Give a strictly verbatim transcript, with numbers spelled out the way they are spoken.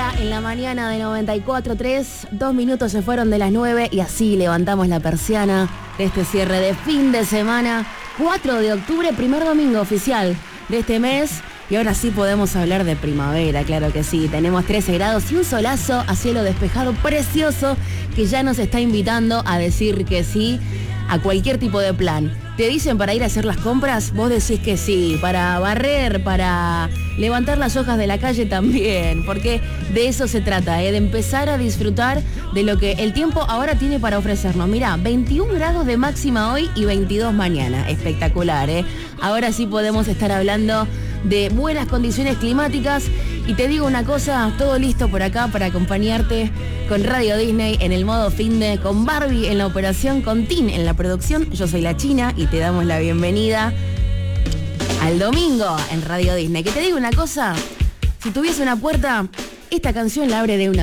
hora en la mañana de noventa y cuatro punto tres. Dos minutos se fueron de las nueve y así levantamos la persiana de este cierre de fin de semana. cuatro de octubre, primer domingo oficial de este mes. Y ahora sí podemos hablar de primavera, claro que sí. Tenemos trece grados y un solazo a cielo despejado precioso que ya nos está invitando a decir que sí a cualquier tipo de plan. Te dicen para ir a hacer las compras, vos decís que sí. Para barrer, para levantar las hojas de la calle también. Porque de eso se trata, ¿eh? De empezar a disfrutar de lo que el tiempo ahora tiene para ofrecernos. Mirá, veintiún grados de máxima hoy y veintidós mañana. Espectacular, ¿eh? Ahora sí podemos estar hablando de buenas condiciones climáticas. Y te digo una cosa, todo listo por acá para acompañarte con Radio Disney en el modo finde, con Barbie en la operación, con Tin en la producción. Yo soy la China y te damos la bienvenida al domingo en Radio Disney. Que te digo una cosa, si tuviese una puerta, esta canción la abre de una